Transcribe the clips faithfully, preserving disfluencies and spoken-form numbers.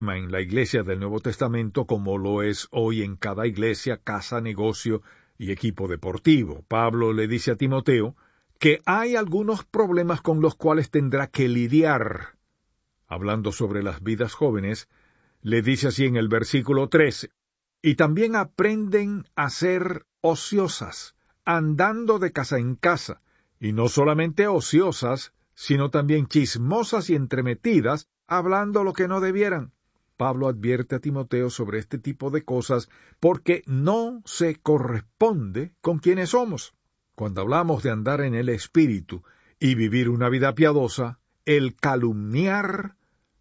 en la iglesia del Nuevo Testamento como lo es hoy en cada iglesia, casa, negocio y equipo deportivo. Pablo le dice a Timoteo que hay algunos problemas con los cuales tendrá que lidiar. Hablando sobre las vidas jóvenes, le dice así en el versículo trece, y también aprenden a ser ociosas, andando de casa en casa, y no solamente ociosas, sino también chismosas y entremetidas, hablando lo que no debieran. Pablo advierte a Timoteo sobre este tipo de cosas porque no se corresponde con quienes somos. Cuando hablamos de andar en el Espíritu y vivir una vida piadosa, el calumniar,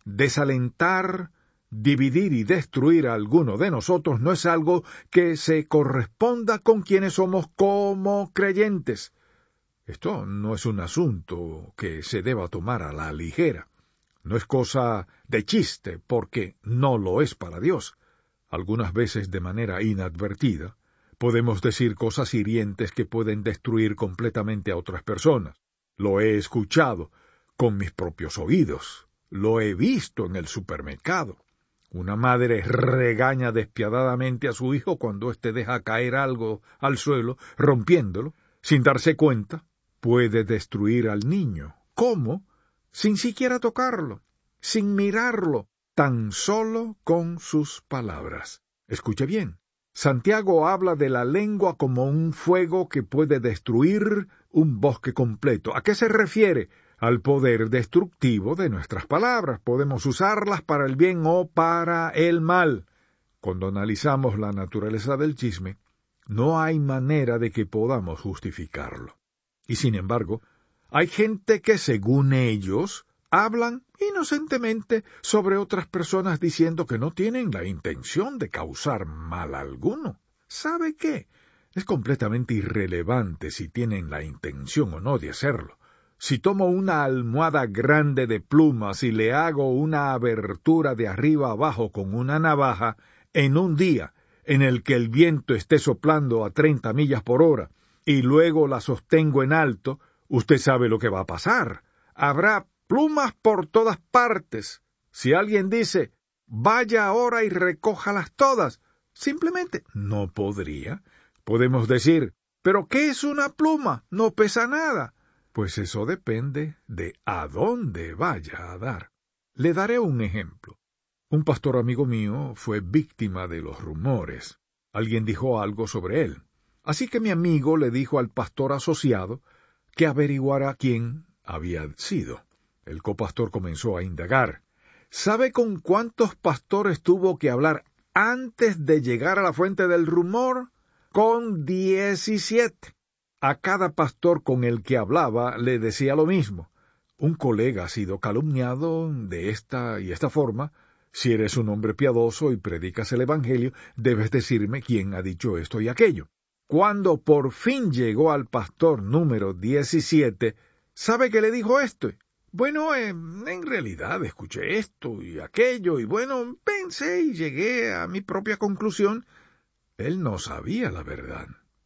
desalentar, dividir y destruir a alguno de nosotros no es algo que se corresponda con quienes somos como creyentes. Esto no es un asunto que se deba tomar a la ligera. No es cosa de chiste, porque no lo es para Dios. Algunas veces de manera inadvertida, podemos decir cosas hirientes que pueden destruir completamente a otras personas. Lo he escuchado con mis propios oídos. Lo he visto en el supermercado. Una madre regaña despiadadamente a su hijo cuando éste deja caer algo al suelo, rompiéndolo. Sin darse cuenta, puede destruir al niño. ¿Cómo? Sin siquiera tocarlo, sin mirarlo, tan solo con sus palabras. Escuche bien. Santiago habla de la lengua como un fuego que puede destruir un bosque completo. ¿A qué se refiere? Al poder destructivo de nuestras palabras. Podemos usarlas para el bien o para el mal. Cuando analizamos la naturaleza del chisme, no hay manera de que podamos justificarlo. Y sin embargo, hay gente que, según ellos, hablan inocentemente sobre otras personas diciendo que no tienen la intención de causar mal alguno. ¿Sabe qué? Es completamente irrelevante si tienen la intención o no de hacerlo. Si tomo una almohada grande de plumas y le hago una abertura de arriba abajo con una navaja, en un día en el que el viento esté soplando a treinta millas por hora, y luego la sostengo en alto, usted sabe lo que va a pasar. Habrá plumas por todas partes. Si alguien dice, vaya ahora y recójalas todas, simplemente no podría. Podemos decir, ¿pero qué es una pluma? No pesa nada. Pues eso depende de a dónde vaya a dar. Le daré un ejemplo. Un pastor amigo mío fue víctima de los rumores. Alguien dijo algo sobre él. Así que mi amigo le dijo al pastor asociado que averiguara quién había sido. El copastor comenzó a indagar. ¿Sabe con cuántos pastores tuvo que hablar antes de llegar a la fuente del rumor? Con diecisiete. A cada pastor con el que hablaba le decía lo mismo. Un colega ha sido calumniado de esta y esta forma. Si eres un hombre piadoso y predicas el evangelio, debes decirme quién ha dicho esto y aquello. Cuando por fin llegó al pastor número diecisiete, ¿sabe qué le dijo esto? Bueno, eh, en realidad escuché esto y aquello, y bueno, pensé y llegué a mi propia conclusión. Él no sabía la verdad.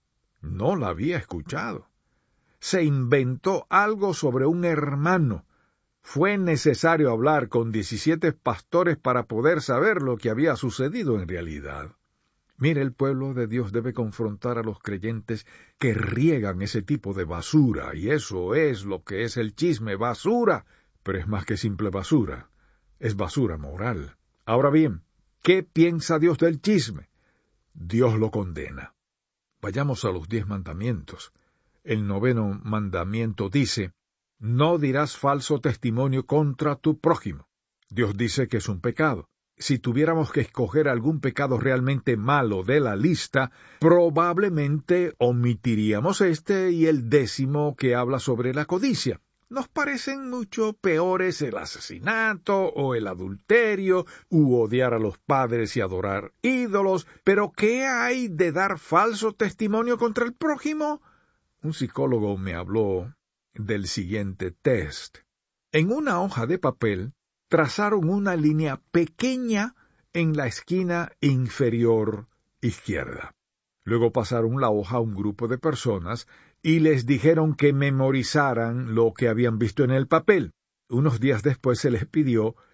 No la había escuchado. Se inventó algo sobre un hermano. Fue necesario hablar con diecisiete pastores para poder saber lo que había sucedido en realidad. Mire, el pueblo de Dios debe confrontar a los creyentes que riegan ese tipo de basura, y eso es lo que es el chisme, basura. Pero es más que simple basura, es basura moral. Ahora bien, ¿qué piensa Dios del chisme? Dios lo condena. Vayamos a los diez mandamientos. El noveno mandamiento dice, no dirás falso testimonio contra tu prójimo. Dios dice que es un pecado. Si tuviéramos que escoger algún pecado realmente malo de la lista, probablemente omitiríamos este y el décimo que habla sobre la codicia. Nos parecen mucho peores el asesinato o el adulterio, u odiar a los padres y adorar ídolos, pero ¿qué hay de dar falso testimonio contra el prójimo? Un psicólogo me habló del siguiente test. En una hoja de papel, trazaron una línea pequeña en la esquina inferior izquierda. Luego pasaron la hoja a un grupo de personas y les dijeron que memorizaran lo que habían visto en el papel. Unos días después se les pidió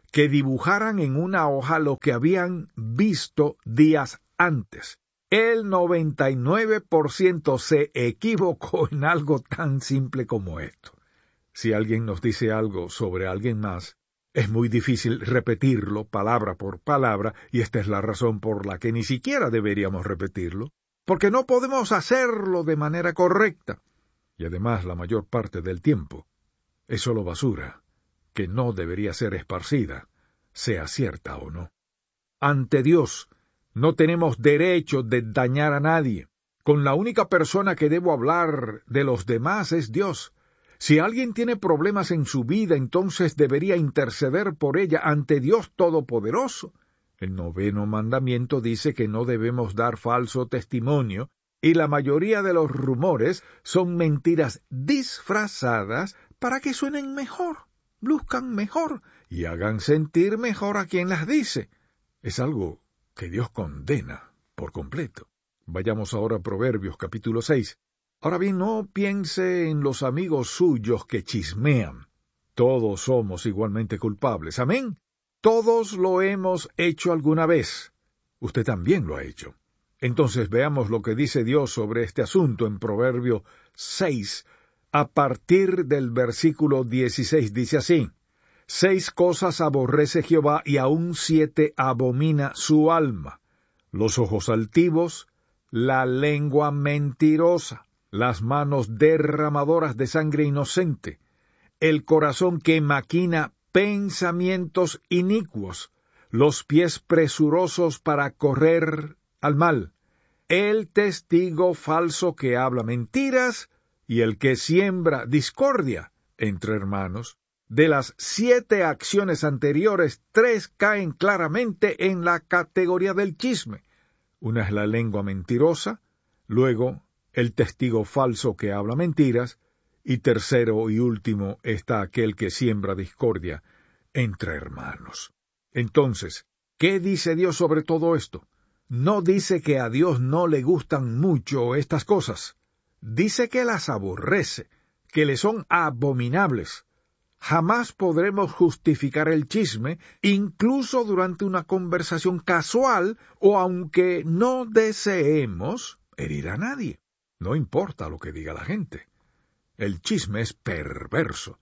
que dibujaran en una hoja lo que habían visto días antes. El noventa y nueve por ciento se equivocó en algo tan simple como esto. Si alguien nos dice algo sobre alguien más, es muy difícil repetirlo palabra por palabra, y esta es la razón por la que ni siquiera deberíamos repetirlo, porque no podemos hacerlo de manera correcta. Y además, la mayor parte del tiempo es solo basura, que no debería ser esparcida, sea cierta o no. Ante Dios, no tenemos derecho de dañar a nadie. Con la única persona que debo hablar de los demás es Dios. Si alguien tiene problemas en su vida, entonces debería interceder por ella ante Dios Todopoderoso. El noveno mandamiento dice que no debemos dar falso testimonio, y la mayoría de los rumores son mentiras disfrazadas para que suenen mejor, luzcan mejor y hagan sentir mejor a quien las dice. Es algo que Dios condena por completo. Vayamos ahora a Proverbios capítulo seis. Ahora bien, no piense en los amigos suyos que chismean. Todos somos igualmente culpables. Amén. Todos lo hemos hecho alguna vez. Usted también lo ha hecho. Entonces veamos lo que dice Dios sobre este asunto en Proverbio seis, a partir del versículo dieciséis. Dice así: Seis cosas aborrece Jehová, y aun siete abomina su alma: los ojos altivos, la lengua mentirosa, las manos derramadoras de sangre inocente, el corazón que maquina pensamientos inicuos, los pies presurosos para correr al mal, el testigo falso que habla mentiras, y el que siembra discordia entre hermanos. De las siete acciones anteriores, tres caen claramente en la categoría del chisme. Una es la lengua mentirosa, luego el testigo falso que habla mentiras, y tercero y último está aquel que siembra discordia entre hermanos. Entonces, ¿qué dice Dios sobre todo esto? No dice que a Dios no le gustan mucho estas cosas. Dice que las aborrece, que le son abominables. Jamás podremos justificar el chisme, incluso durante una conversación casual, o aunque no deseemos herir a nadie. No importa lo que diga la gente. El chisme es perverso.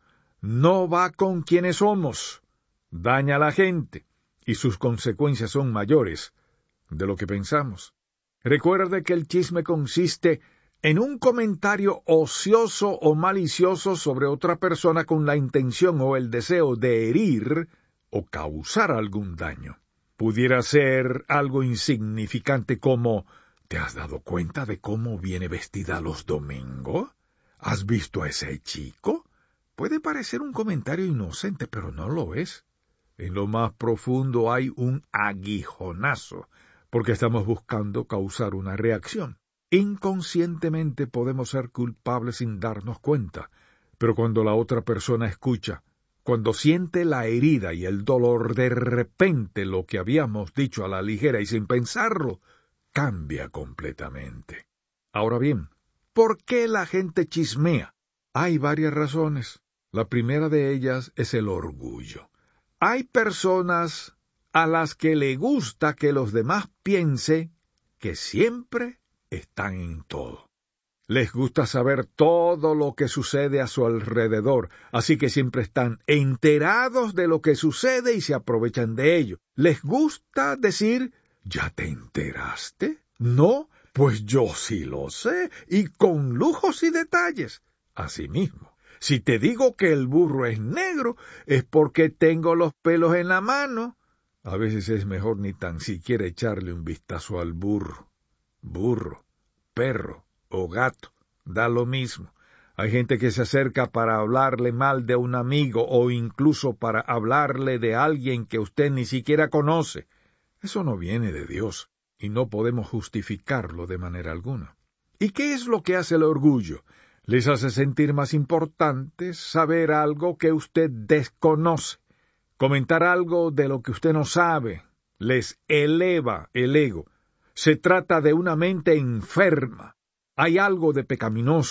No va con quienes somos. Daña a la gente, y sus consecuencias son mayores de lo que pensamos. Recuerde que el chisme consiste en un comentario ocioso o malicioso sobre otra persona con la intención o el deseo de herir o causar algún daño. Pudiera ser algo insignificante como: ¿te has dado cuenta de cómo viene vestida los domingos? ¿Has visto a ese chico? Puede parecer un comentario inocente, pero no lo es. En lo más profundo hay un aguijonazo, porque estamos buscando causar una reacción. Inconscientemente podemos ser culpables sin darnos cuenta, pero cuando la otra persona escucha, cuando siente la herida y el dolor, de repente lo que habíamos dicho a la ligera y sin pensarlo, cambia completamente. Ahora bien, ¿por qué la gente chismea? Hay varias razones. La primera de ellas es el orgullo. Hay personas a las que le gusta que los demás piensen que siempre están en todo. Les gusta saber todo lo que sucede a su alrededor, así que siempre están enterados de lo que sucede y se aprovechan de ello. Les gusta decir: ¿ya te enteraste? ¿No? Pues yo sí lo sé, y con lujos y detalles. Asimismo, si te digo que el burro es negro, es porque tengo los pelos en la mano. A veces es mejor ni tan siquiera echarle un vistazo al burro. Burro, perro o gato, da lo mismo. Hay gente que se acerca para hablarle mal de un amigo o incluso para hablarle de alguien que usted ni siquiera conoce. Eso no viene de Dios, y no podemos justificarlo de manera alguna. ¿Y qué es lo que hace el orgullo? Les hace sentir más importantes, saber algo que usted desconoce, comentar algo de lo que usted no sabe. Les eleva el ego. Se trata de una mente enferma. Hay algo de pecaminoso,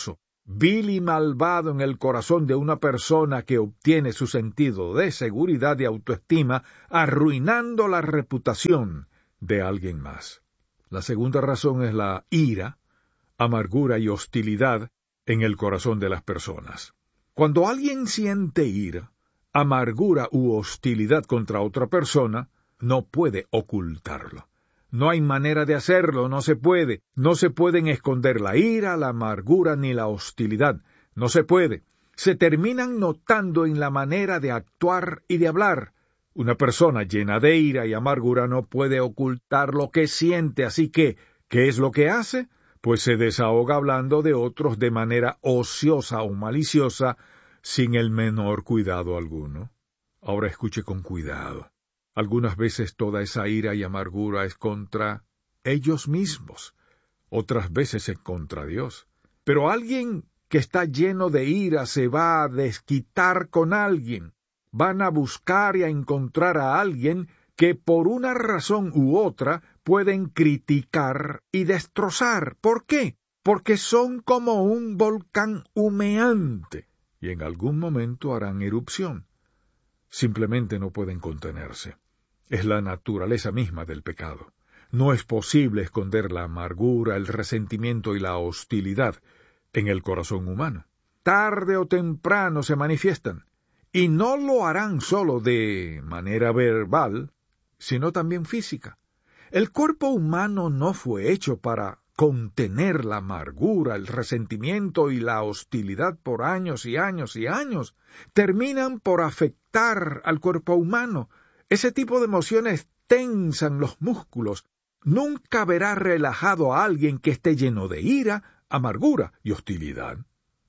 vil y malvado en el corazón de una persona que obtiene su sentido de seguridad y autoestima, arruinando la reputación de alguien más. La segunda razón es la ira, amargura y hostilidad en el corazón de las personas. Cuando alguien siente ira, amargura u hostilidad contra otra persona, no puede ocultarlo. No hay manera de hacerlo, no se puede. No se pueden esconder la ira, la amargura ni la hostilidad. No se puede. Se terminan notando en la manera de actuar y de hablar. Una persona llena de ira y amargura no puede ocultar lo que siente, así que, ¿qué es lo que hace? Pues se desahoga hablando de otros de manera ociosa o maliciosa, sin el menor cuidado alguno. Ahora escuche con cuidado. Algunas veces toda esa ira y amargura es contra ellos mismos, otras veces es contra Dios. Pero alguien que está lleno de ira se va a desquitar con alguien. Van a buscar y a encontrar a alguien que por una razón u otra pueden criticar y destrozar. ¿Por qué? Porque son como un volcán humeante y en algún momento harán erupción. Simplemente no pueden contenerse. Es la naturaleza misma del pecado. No es posible esconder la amargura, el resentimiento y la hostilidad en el corazón humano. Tarde o temprano se manifiestan, y no lo harán solo de manera verbal, sino también física. El cuerpo humano no fue hecho para contener la amargura, el resentimiento y la hostilidad por años y años y años. Terminan por afectar al cuerpo humano. Ese tipo de emociones tensan los músculos. Nunca verá relajado a alguien que esté lleno de ira, amargura y hostilidad.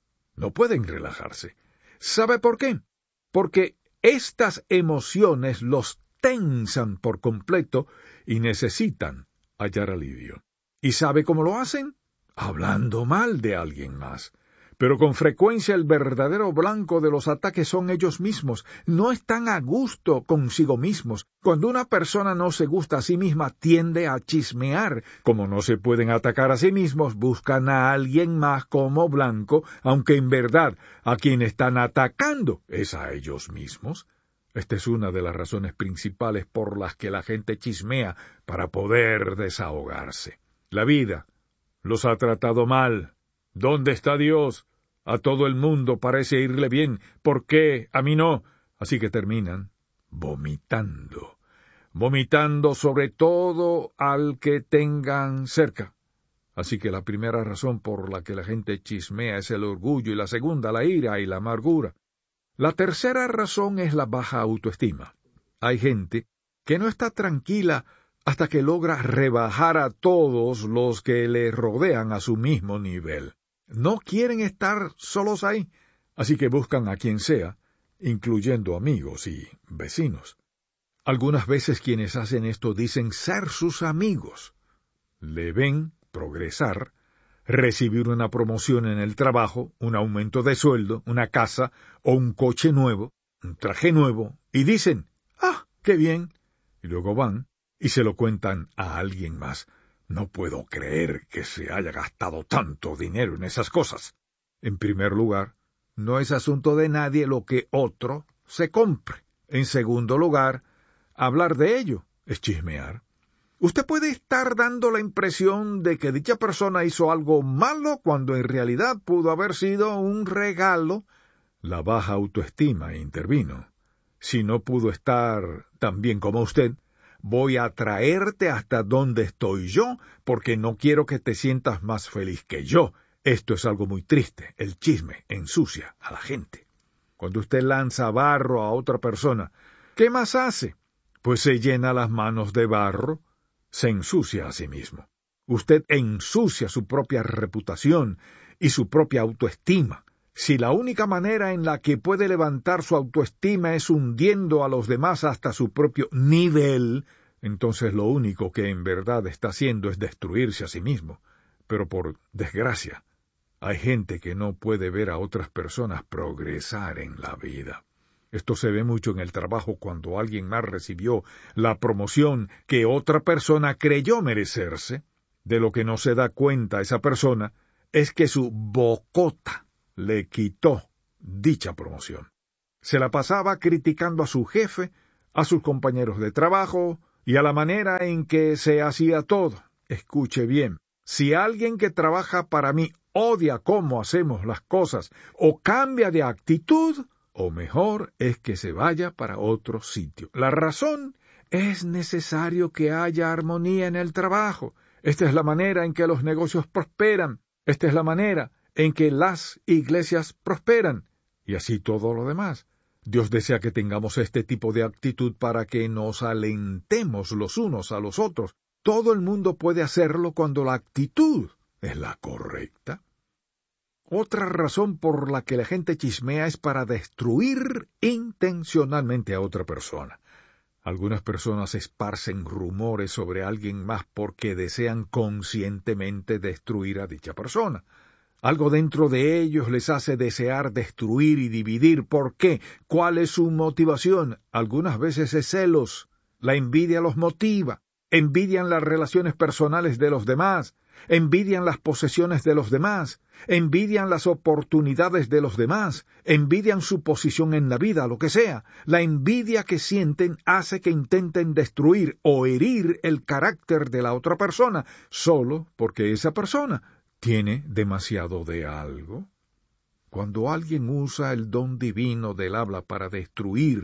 No pueden relajarse. ¿Sabe por qué? Porque estas emociones los tensan por completo y necesitan hallar alivio. ¿Y sabe cómo lo hacen? Hablando mal de alguien más. Pero con frecuencia el verdadero blanco de los ataques son ellos mismos. No están a gusto consigo mismos. Cuando una persona no se gusta a sí misma, tiende a chismear. Como no se pueden atacar a sí mismos, buscan a alguien más como blanco, aunque en verdad a quien están atacando es a ellos mismos. Esta es una de las razones principales por las que la gente chismea para poder desahogarse. La vida los ha tratado mal. ¿Dónde está Dios? A todo el mundo parece irle bien. ¿Por qué? A mí no. Así que terminan vomitando. Vomitando sobre todo al que tengan cerca. Así que la primera razón por la que la gente chismea es el orgullo, y la segunda la ira y la amargura. La tercera razón es la baja autoestima. Hay gente que no está tranquila hasta que logra rebajar a todos los que le rodean a su mismo nivel. No quieren estar solos ahí, así que buscan a quien sea, incluyendo amigos y vecinos. Algunas veces quienes hacen esto dicen ser sus amigos. Le ven progresar, recibir una promoción en el trabajo, un aumento de sueldo, una casa o un coche nuevo, un traje nuevo, y dicen, ¡ah, qué bien! Y luego van y se lo cuentan a alguien más. No puedo creer que se haya gastado tanto dinero en esas cosas. En primer lugar, no es asunto de nadie lo que otro se compre. En segundo lugar, hablar de ello es chismear. Usted puede estar dando la impresión de que dicha persona hizo algo malo cuando en realidad pudo haber sido un regalo. La baja autoestima intervino. Si no pudo estar tan bien como usted, voy a traerte hasta donde estoy yo, porque no quiero que te sientas más feliz que yo. Esto es algo muy triste. El chisme ensucia a la gente. Cuando usted lanza barro a otra persona, ¿qué más hace? Pues se llena las manos de barro, se ensucia a sí mismo. Usted ensucia su propia reputación y su propia autoestima. Si la única manera en la que puede levantar su autoestima es hundiendo a los demás hasta su propio nivel, entonces lo único que en verdad está haciendo es destruirse a sí mismo. Pero por desgracia, hay gente que no puede ver a otras personas progresar en la vida. Esto se ve mucho en el trabajo cuando alguien más recibió la promoción que otra persona creyó merecerse. De lo que no se da cuenta esa persona es que su bocota le quitó dicha promoción. Se la pasaba criticando a su jefe, a sus compañeros de trabajo y a la manera en que se hacía todo. Escuche bien, si alguien que trabaja para mí odia cómo hacemos las cosas o cambia de actitud, o mejor es que se vaya para otro sitio. La razón es necesario que haya armonía en el trabajo. Esta es la manera en que los negocios prosperan. Esta es la manera en que las iglesias prosperan. Y así todo lo demás. Dios desea que tengamos este tipo de actitud para que nos alentemos los unos a los otros. Todo el mundo puede hacerlo cuando la actitud es la correcta. Otra razón por la que la gente chismea es para destruir intencionalmente a otra persona. Algunas personas esparcen rumores sobre alguien más porque desean conscientemente destruir a dicha persona. Algo dentro de ellos les hace desear destruir y dividir. ¿Por qué? ¿Cuál es su motivación? Algunas veces es celos. La envidia los motiva. Envidian las relaciones personales de los demás. Envidian las posesiones de los demás. Envidian las oportunidades de los demás. Envidian su posición en la vida, lo que sea. La envidia que sienten hace que intenten destruir o herir el carácter de la otra persona, solo porque esa persona tiene demasiado de algo. Cuando alguien usa el don divino del habla para destruir,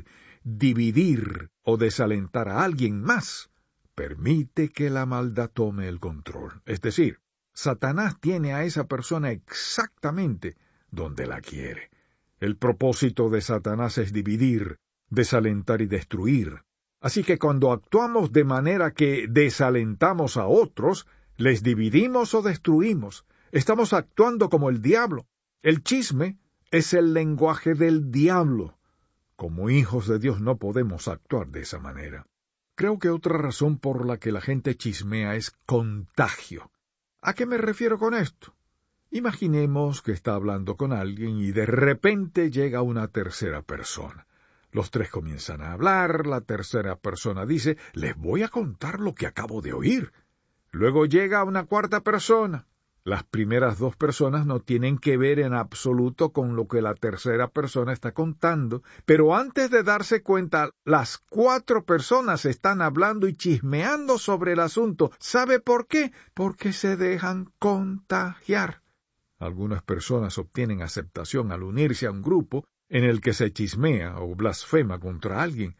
dividir o desalentar a alguien más, permite que la maldad tome el control. Es decir, Satanás tiene a esa persona exactamente donde la quiere. El propósito de Satanás es dividir, desalentar y destruir. Así que cuando actuamos de manera que desalentamos a otros, les dividimos o destruimos. Estamos actuando como el diablo. El chisme es el lenguaje del diablo. Como hijos de Dios no podemos actuar de esa manera. Creo que otra razón por la que la gente chismea es contagio. ¿A qué me refiero con esto? Imaginemos que está hablando con alguien y de repente llega una tercera persona. Los tres comienzan a hablar, la tercera persona dice, les voy a contar lo que acabo de oír. Luego llega una cuarta persona. Las primeras dos personas no tienen que ver en absoluto con lo que la tercera persona está contando, pero antes de darse cuenta, las cuatro personas están hablando y chismeando sobre el asunto. ¿Sabe por qué? Porque se dejan contagiar. Algunas personas obtienen aceptación al unirse a un grupo en el que se chismea o blasfema contra alguien.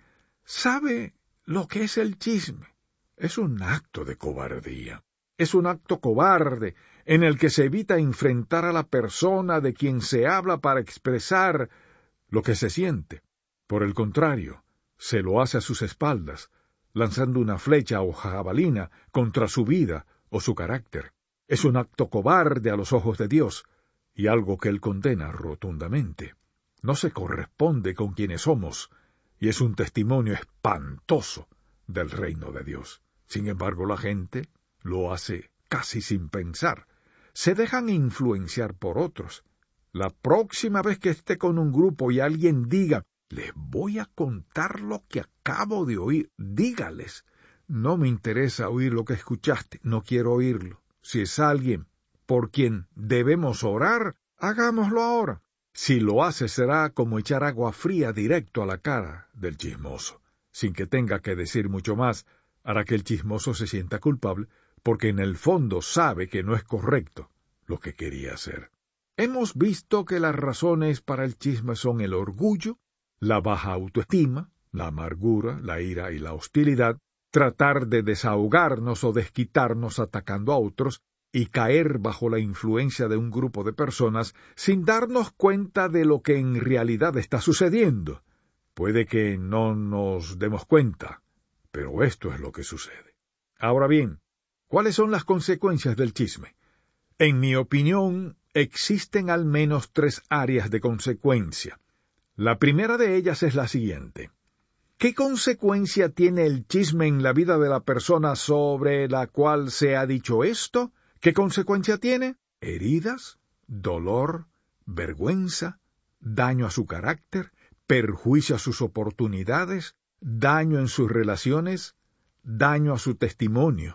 ¿Sabe lo que es el chisme? Es un acto de cobardía. Es un acto cobarde en el que se evita enfrentar a la persona de quien se habla para expresar lo que se siente. Por el contrario, se lo hace a sus espaldas, lanzando una flecha o jabalina contra su vida o su carácter. Es un acto cobarde a los ojos de Dios y algo que Él condena rotundamente. No se corresponde con quienes somos y es un testimonio espantoso del reino de Dios. Sin embargo, la gente lo hace casi sin pensar. Se dejan influenciar por otros. La próxima vez que esté con un grupo y alguien diga, les voy a contar lo que acabo de oír, dígales, no me interesa oír lo que escuchaste, no quiero oírlo. Si es alguien por quien debemos orar, hagámoslo ahora. Si lo hace será como echar agua fría directo a la cara del chismoso, sin que tenga que decir mucho más, hará que el chismoso se sienta culpable, porque en el fondo sabe que no es correcto lo que quería hacer. Hemos visto que las razones para el chisme son el orgullo, la baja autoestima, la amargura, la ira y la hostilidad, tratar de desahogarnos o desquitarnos atacando a otros y caer bajo la influencia de un grupo de personas sin darnos cuenta de lo que en realidad está sucediendo. Puede que no nos demos cuenta, pero esto es lo que sucede. Ahora bien, ¿cuáles son las consecuencias del chisme? En mi opinión, existen al menos tres áreas de consecuencia. La primera de ellas es la siguiente. ¿Qué consecuencia tiene el chisme en la vida de la persona sobre la cual se ha dicho esto? ¿Qué consecuencia tiene? Heridas, dolor, vergüenza, daño a su carácter, perjuicio a sus oportunidades, daño en sus relaciones, daño a su testimonio.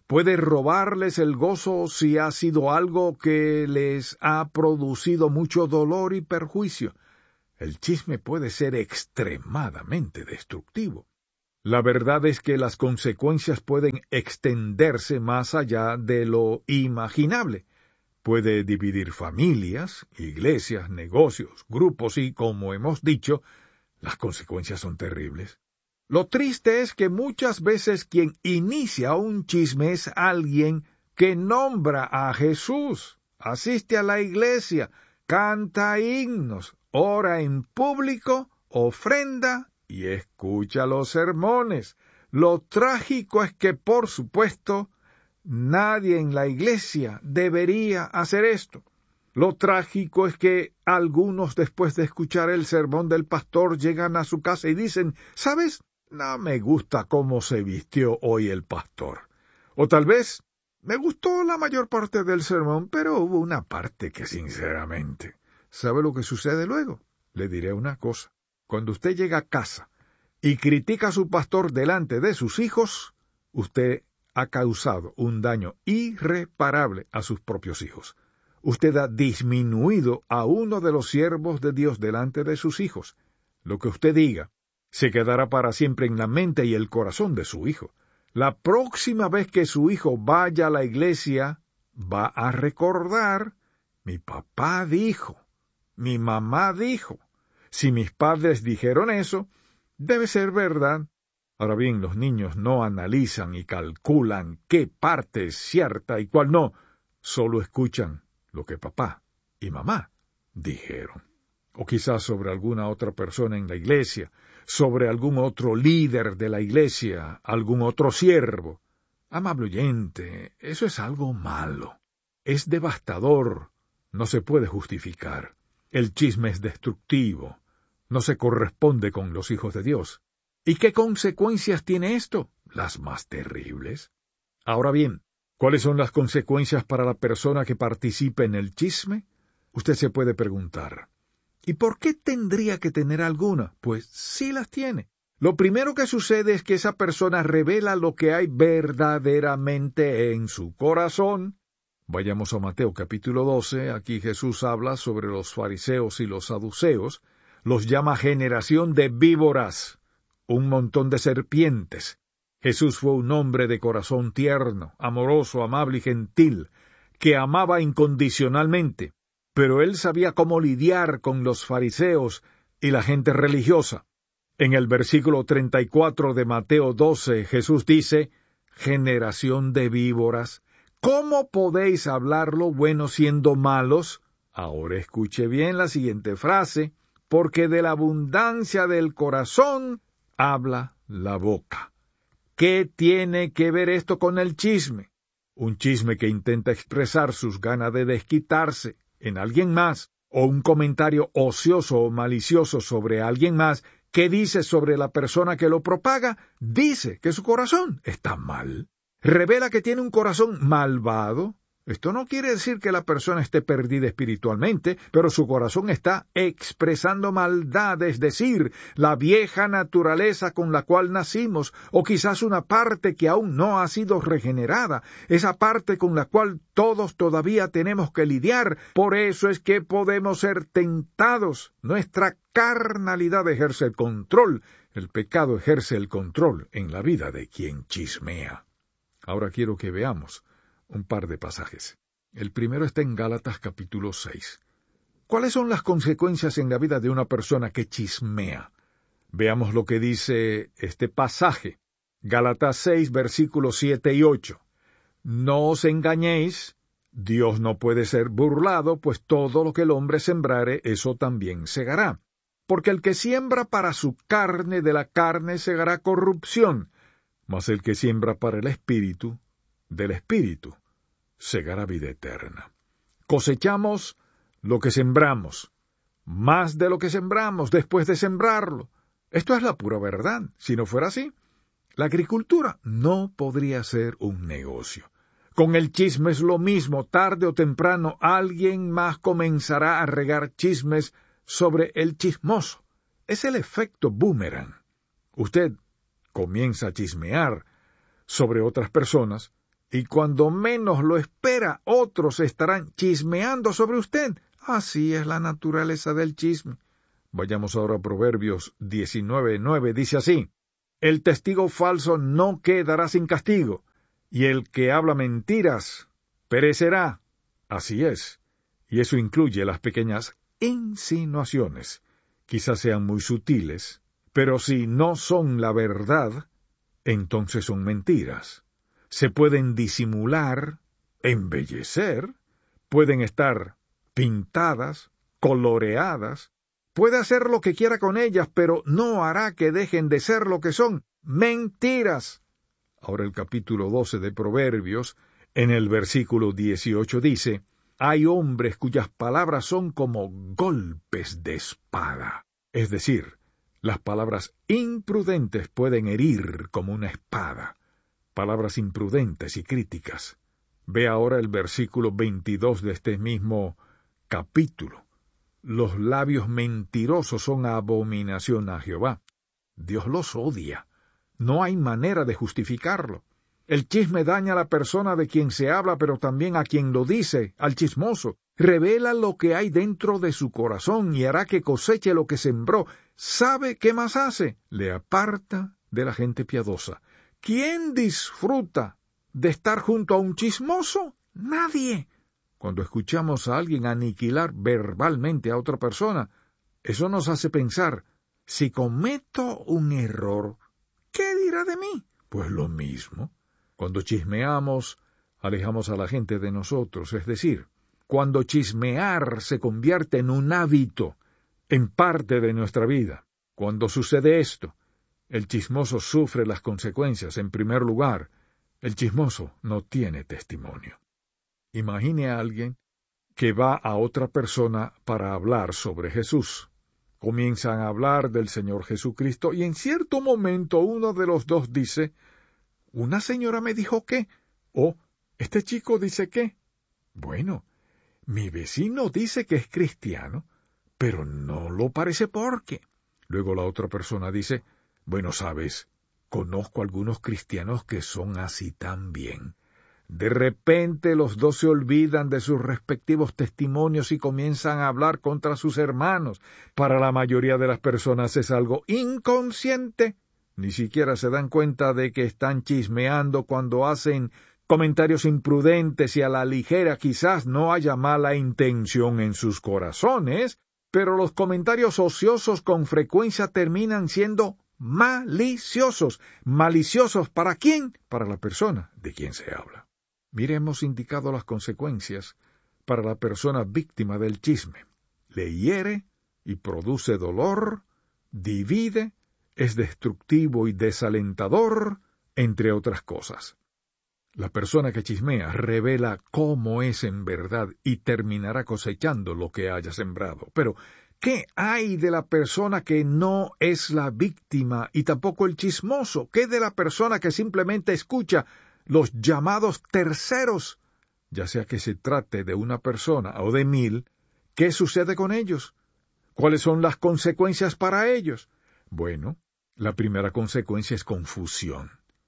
puede robarles el gozo si ha sido algo que les ha producido mucho dolor y perjuicio. El chisme puede ser extremadamente destructivo. La verdad es que las consecuencias pueden extenderse más allá de lo imaginable. Puede dividir familias, iglesias, negocios, grupos y, como hemos dicho, las consecuencias son terribles. Lo triste es que muchas veces quien inicia un chisme es alguien que nombra a Jesús, asiste a la iglesia, canta himnos, ora en público, ofrenda y escucha los sermones. Lo trágico es que, por supuesto, nadie en la iglesia debería hacer esto. Lo trágico es que algunos, después de escuchar el sermón del pastor, llegan a su casa y dicen, ¿sabes? No me gusta cómo se vistió hoy el pastor. O tal vez, me gustó la mayor parte del sermón, pero hubo una parte que sinceramente... ¿Sabe lo que sucede luego? Le diré una cosa. Cuando usted llega a casa y critica a su pastor delante de sus hijos, usted ha causado un daño irreparable a sus propios hijos. Usted ha disminuido a uno de los siervos de Dios delante de sus hijos. Lo que usted diga se quedará para siempre en la mente y el corazón de su hijo. La próxima vez que su hijo vaya a la iglesia, va a recordar, mi papá dijo, mi mamá dijo. Si mis padres dijeron eso, debe ser verdad. Ahora bien, los niños no analizan y calculan qué parte es cierta y cuál no. Solo escuchan lo que papá y mamá dijeron. O quizás sobre alguna otra persona en la iglesia, sobre algún otro líder de la iglesia, algún otro siervo. Amable oyente, eso es algo malo. Es devastador. No se puede justificar. El chisme es destructivo. No se corresponde con los hijos de Dios. ¿Y qué consecuencias tiene esto? Las más terribles. Ahora bien, ¿cuáles son las consecuencias para la persona que participe en el chisme? Usted se puede preguntar, ¿y por qué tendría que tener alguna? Pues sí las tiene. Lo primero que sucede es que esa persona revela lo que hay verdaderamente en su corazón. Vayamos a Mateo capítulo doce, aquí Jesús habla sobre los fariseos y los saduceos, los llama generación de víboras, un montón de serpientes. Jesús fue un hombre de corazón tierno, amoroso, amable y gentil, que amaba incondicionalmente, pero él sabía cómo lidiar con los fariseos y la gente religiosa. En el versículo treinta y cuatro de Mateo doce, Jesús dice, generación de víboras, ¿cómo podéis hablar lo bueno siendo malos? Ahora escuche bien la siguiente frase, porque de la abundancia del corazón habla la boca. ¿Qué tiene que ver esto con el chisme? Un chisme que intenta expresar sus ganas de desquitarse en alguien más, o un comentario ocioso o malicioso sobre alguien más, que dice sobre la persona que lo propaga, dice que su corazón está mal. Revela que tiene un corazón malvado. Esto no quiere decir que la persona esté perdida espiritualmente, pero su corazón está expresando maldad, es decir, la vieja naturaleza con la cual nacimos, o quizás una parte que aún no ha sido regenerada, esa parte con la cual todos todavía tenemos que lidiar. Por eso es que podemos ser tentados. Nuestra carnalidad ejerce el control. El pecado ejerce el control en la vida de quien chismea. Ahora quiero que veamos un par de pasajes. El primero está en Gálatas capítulo seis. ¿Cuáles son las consecuencias en la vida de una persona que chismea? Veamos lo que dice este pasaje. Gálatas seis, versículos siete y ocho. No os engañéis, Dios no puede ser burlado, pues todo lo que el hombre sembrare, eso también segará. Porque el que siembra para su carne, de la carne segará corrupción, mas el que siembra para el Espíritu, del Espíritu, segará vida eterna. Cosechamos lo que sembramos, más de lo que sembramos después de sembrarlo. Esto es la pura verdad. Si no fuera así, la agricultura no podría ser un negocio. Con el chisme es lo mismo. Tarde o temprano alguien más comenzará a regar chismes sobre el chismoso. Es el efecto boomerang. Usted comienza a chismear sobre otras personas y cuando menos lo espera, otros estarán chismeando sobre usted. Así es la naturaleza del chisme. Vayamos ahora a Proverbios diecinueve nueve, dice así: el testigo falso no quedará sin castigo, y el que habla mentiras perecerá. Así es, y eso incluye las pequeñas insinuaciones. Quizás sean muy sutiles, pero si no son la verdad, entonces son mentiras. Se pueden disimular, embellecer, pueden estar pintadas, coloreadas, puede hacer lo que quiera con ellas, pero no hará que dejen de ser lo que son, mentiras. Ahora el capítulo doce de Proverbios, en el versículo dieciocho dice: hay hombres cuyas palabras son como golpes de espada. Es decir, las palabras imprudentes pueden herir como una espada. Palabras imprudentes y críticas. Ve ahora el versículo veintidós de este mismo capítulo. Los labios mentirosos son abominación a Jehová. Dios los odia. No hay manera de justificarlo. El chisme daña a la persona de quien se habla, pero también a quien lo dice, al chismoso. Revela lo que hay dentro de su corazón y hará que coseche lo que sembró. ¿Sabe qué más hace? Le aparta de la gente piadosa. ¿Quién disfruta de estar junto a un chismoso? Nadie. Cuando escuchamos a alguien aniquilar verbalmente a otra persona, eso nos hace pensar: si cometo un error, ¿qué dirá de mí? Pues lo mismo. Cuando chismeamos, alejamos a la gente de nosotros, es decir, cuando chismear se convierte en un hábito, en parte de nuestra vida. Cuando sucede esto, el chismoso sufre las consecuencias. En primer lugar, el chismoso no tiene testimonio. Imagine a alguien que va a otra persona para hablar sobre Jesús. Comienzan a hablar del Señor Jesucristo y en cierto momento uno de los dos dice: una señora me dijo que, o este chico dice que. Bueno, mi vecino dice que es cristiano, pero no lo parece porque. Luego la otra persona dice: bueno, sabes, conozco algunos cristianos que son así también. De repente los dos se olvidan de sus respectivos testimonios y comienzan a hablar contra sus hermanos. Para la mayoría de las personas es algo inconsciente. Ni siquiera se dan cuenta de que están chismeando cuando hacen comentarios imprudentes y a la ligera. Quizás no haya mala intención en sus corazones, pero los comentarios ociosos con frecuencia terminan siendo maliciosos. ¿Maliciosos para quién? Para la persona de quien se habla. Mire, hemos indicado las consecuencias para la persona víctima del chisme. Le hiere y produce dolor, divide, es destructivo y desalentador, entre otras cosas. La persona que chismea revela cómo es en verdad y terminará cosechando lo que haya sembrado. Pero, ¿qué hay de la persona que no es la víctima y tampoco el chismoso? ¿Qué de la persona que simplemente escucha los llamados terceros? Ya sea que se trate de una persona o de mil, ¿qué sucede con ellos? ¿Cuáles son las consecuencias para ellos? Bueno, la primera consecuencia es confusión.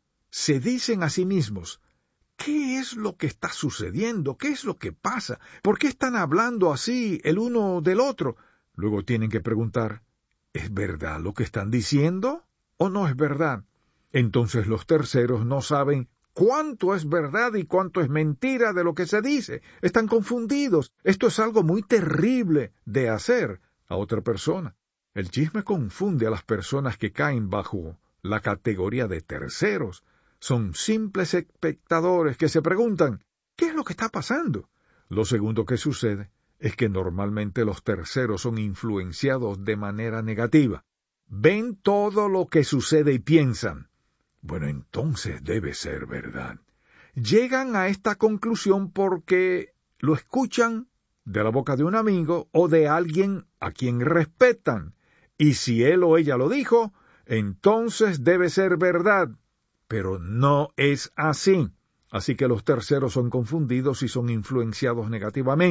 Se dicen a sí mismos: ¿qué es lo que está sucediendo? ¿Qué es lo que pasa? ¿Por qué están hablando así el uno del otro? Luego tienen que preguntar: ¿es verdad lo que están diciendo o no es verdad? Entonces los terceros no saben cuánto es verdad y cuánto es mentira de lo que se dice. Están confundidos. Esto es algo muy terrible de hacer a otra persona. El chisme confunde a las personas que caen bajo la categoría de terceros. Son simples espectadores que se preguntan: ¿qué es lo que está pasando? Lo segundo que sucede es que normalmente los terceros son influenciados de manera negativa. Ven todo lo que sucede y piensan: bueno, entonces debe ser verdad. Llegan a esta conclusión porque lo escuchan de la boca de un amigo o de alguien a quien respetan. Y si él o ella lo dijo, entonces debe ser verdad. Pero no es así. Así que los terceros son confundidos y son influenciados negativamente.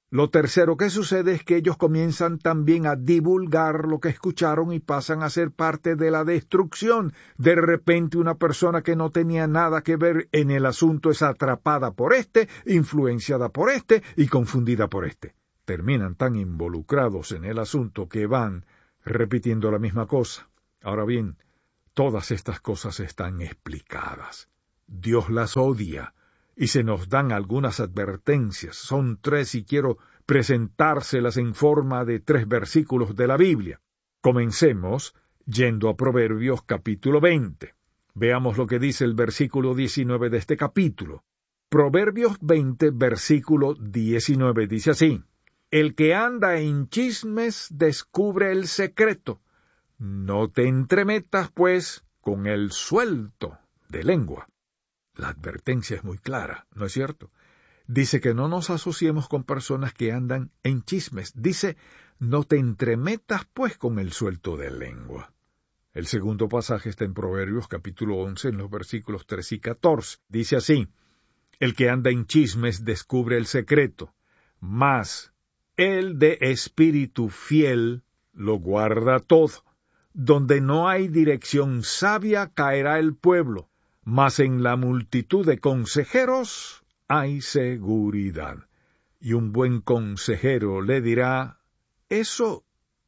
Lo tercero que sucede es que ellos comienzan también a divulgar lo que escucharon y pasan a ser parte de la destrucción. De repente una persona que no tenía nada que ver en el asunto es atrapada por este, influenciada por este y confundida por este. Terminan tan involucrados en el asunto que van repitiendo la misma cosa. Ahora bien, todas estas cosas están explicadas. Dios las odia. Y se nos dan algunas advertencias. Son tres y quiero presentárselas en forma de tres versículos de la Biblia. Comencemos yendo a Proverbios capítulo veinte. Veamos lo que dice el versículo diecinueve de este capítulo. Proverbios veinte, versículo diecinueve, dice así: El que anda en chismes descubre el secreto. No te entremetas, pues, con el suelto de lengua. La advertencia es muy clara, ¿no es cierto? Dice que no nos asociemos con personas que andan en chismes. Dice, no te entremetas pues con el suelto de lengua. El segundo pasaje está en Proverbios capítulo once, en los versículos tres y catorce. Dice así: El que anda en chismes descubre el secreto, mas el de espíritu fiel lo guarda todo. Donde no hay dirección sabia caerá el pueblo, mas en la multitud de consejeros hay seguridad. Y un buen consejero le dirá, eso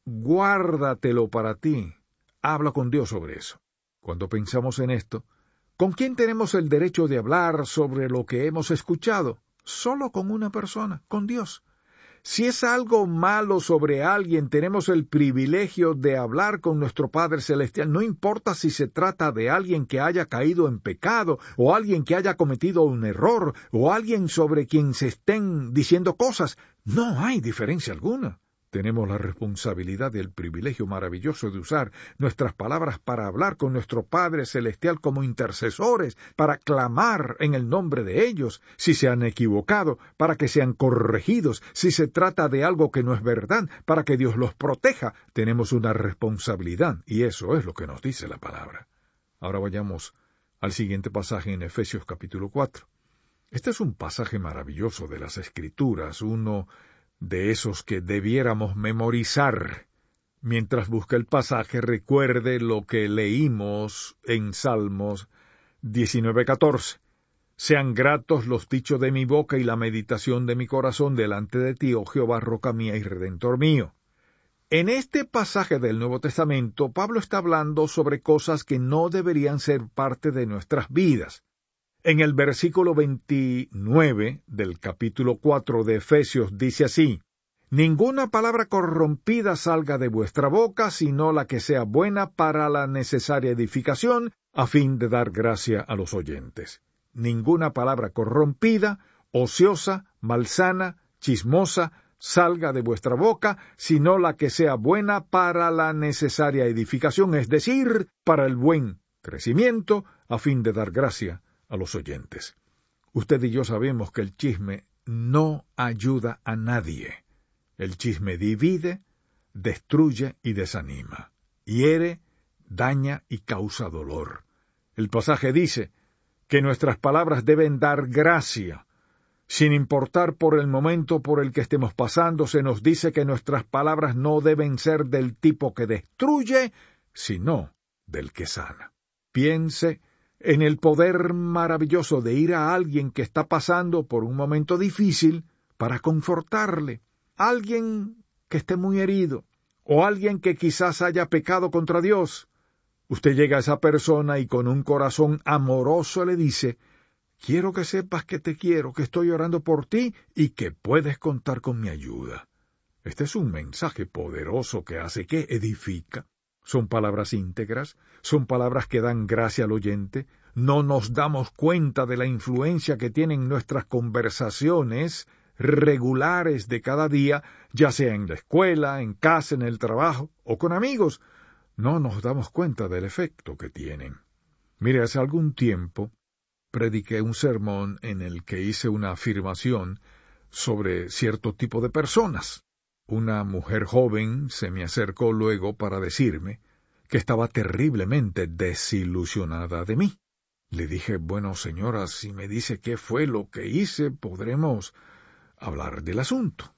guárdatelo para ti. Habla con Dios sobre eso. Cuando pensamos en esto, ¿con quién tenemos el derecho de hablar sobre lo que hemos escuchado? Solo con una persona, con Dios. Si es algo malo sobre alguien, tenemos el privilegio de hablar con nuestro Padre Celestial. No importa si se trata de alguien que haya caído en pecado, o alguien que haya cometido un error, o alguien sobre quien se estén diciendo cosas. No hay diferencia alguna. Tenemos la responsabilidad y el privilegio maravilloso de usar nuestras palabras para hablar con nuestro Padre Celestial como intercesores, para clamar en el nombre de ellos, si se han equivocado, para que sean corregidos, si se trata de algo que no es verdad, para que Dios los proteja. Tenemos una responsabilidad, y eso es lo que nos dice la palabra. Ahora vayamos al siguiente pasaje en Efesios capítulo cuatro. Este es un pasaje maravilloso de las Escrituras, uno de esos que debiéramos memorizar. Mientras busca el pasaje, recuerde lo que leímos en Salmos diecinueve catorce. Sean gratos los dichos de mi boca y la meditación de mi corazón delante de ti, oh Jehová, roca mía y redentor mío. En este pasaje del Nuevo Testamento, Pablo está hablando sobre cosas que no deberían ser parte de nuestras vidas. En el versículo veintinueve del capítulo cuatro de Efesios dice así: Ninguna palabra corrompida salga de vuestra boca, sino la que sea buena para la necesaria edificación, a fin de dar gracia a los oyentes. Ninguna palabra corrompida, ociosa, malsana, chismosa, salga de vuestra boca, sino la que sea buena para la necesaria edificación, es decir, para el buen crecimiento, a fin de dar gracia a los oyentes. Usted y yo sabemos que el chisme no ayuda a nadie. El chisme divide, destruye y desanima, hiere, daña y causa dolor. El pasaje dice que nuestras palabras deben dar gracia. Sin importar por el momento por el que estemos pasando, se nos dice que nuestras palabras no deben ser del tipo que destruye, sino del que sana. Piense en el poder maravilloso de ir a alguien que está pasando por un momento difícil para confortarle, alguien que esté muy herido, o alguien que quizás haya pecado contra Dios. Usted llega a esa persona y con un corazón amoroso le dice, quiero que sepas que te quiero, que estoy orando por ti y que puedes contar con mi ayuda. Este es un mensaje poderoso que hace que edifica. Son palabras íntegras, son palabras que dan gracia al oyente. No nos damos cuenta de la influencia que tienen nuestras conversaciones regulares de cada día, ya sea en la escuela, en casa, en el trabajo o con amigos. No nos damos cuenta del efecto que tienen. Mire, hace algún tiempo prediqué un sermón en el que hice una afirmación sobre cierto tipo de personas. Una mujer joven se me acercó luego para decirme que estaba terriblemente desilusionada de mí. Le dije, bueno, señora, si me dice qué fue lo que hice, podremos hablar del asunto.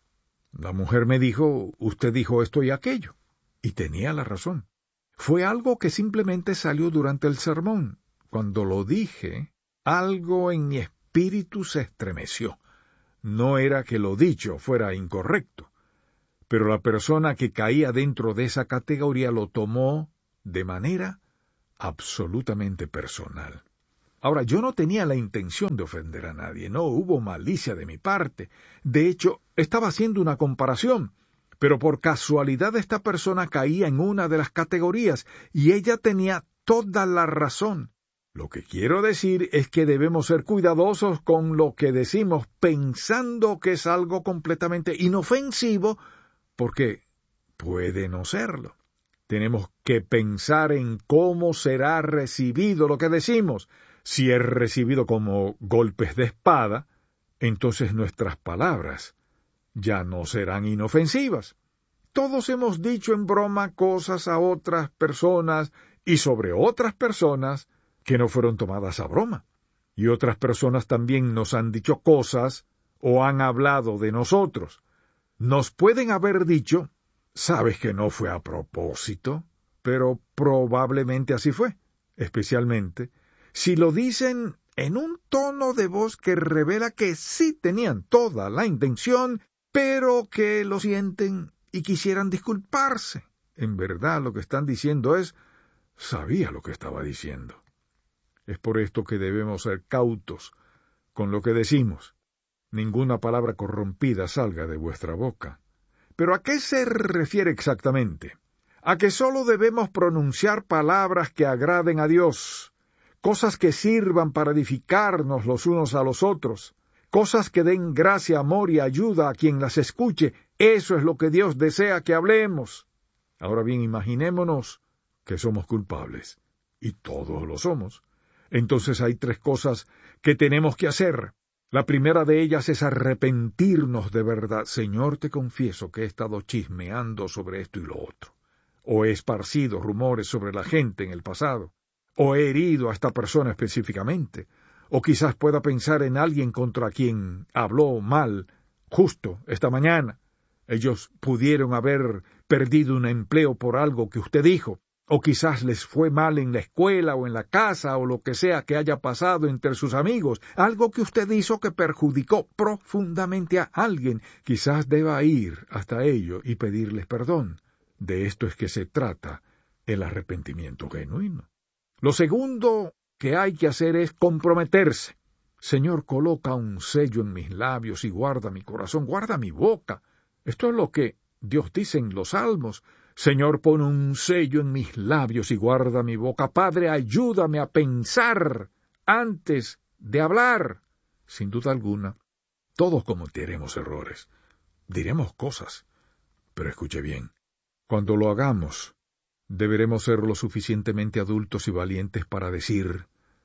La mujer me dijo, usted dijo esto y aquello. Y tenía la razón. Fue algo que simplemente salió durante el sermón. Cuando lo dije, algo en mi espíritu se estremeció. No era que lo dicho fuera incorrecto, pero la persona que caía dentro de esa categoría lo tomó de manera absolutamente personal. Ahora, yo no tenía la intención de ofender a nadie, no hubo malicia de mi parte. De hecho, estaba haciendo una comparación, pero por casualidad esta persona caía en una de las categorías y ella tenía toda la razón. Lo que quiero decir es que debemos ser cuidadosos con lo que decimos pensando que es algo completamente inofensivo, porque puede no serlo. Tenemos que pensar en cómo será recibido lo que decimos. Si es recibido como golpes de espada, entonces nuestras palabras ya no serán inofensivas. Todos hemos dicho en broma cosas a otras personas y sobre otras personas que no fueron tomadas a broma. Y otras personas también nos han dicho cosas o han hablado de nosotros. Nos pueden haber dicho, sabes que no fue a propósito, pero probablemente así fue, especialmente si lo dicen en un tono de voz que revela que sí tenían toda la intención, pero que lo sienten y quisieran disculparse. En verdad lo que están diciendo es, sabía lo que estaba diciendo. Es por esto que debemos ser cautos con lo que decimos. Ninguna palabra corrompida salga de vuestra boca. ¿Pero a qué se refiere exactamente? A que solo debemos pronunciar palabras que agraden a Dios, cosas que sirvan para edificarnos los unos a los otros, cosas que den gracia, amor y ayuda a quien las escuche. Eso es lo que Dios desea que hablemos. Ahora bien, imaginémonos que somos culpables, y todos lo somos. Entonces hay tres cosas que tenemos que hacer. La primera de ellas es arrepentirnos de verdad. Señor, te confieso que he estado chismeando sobre esto y lo otro, o he esparcido rumores sobre la gente en el pasado, o he herido a esta persona específicamente, o quizás pueda pensar en alguien contra quien habló mal justo esta mañana. Ellos pudieron haber perdido un empleo por algo que usted dijo, o quizás les fue mal en la escuela o en la casa o lo que sea que haya pasado entre sus amigos, algo que usted hizo que perjudicó profundamente a alguien. Quizás deba ir hasta ello y pedirles perdón. De esto es que se trata el arrepentimiento genuino. Lo segundo que hay que hacer es comprometerse. Señor, coloca un sello en mis labios y guarda mi corazón, guarda mi boca. Esto es lo que Dios dice en los Salmos. Señor, pon un sello en mis labios y guarda mi boca. Padre, ayúdame a pensar antes de hablar. Sin duda alguna, todos cometeremos errores. Diremos cosas. Pero escuche bien, cuando lo hagamos, deberemos ser lo suficientemente adultos y valientes para decir,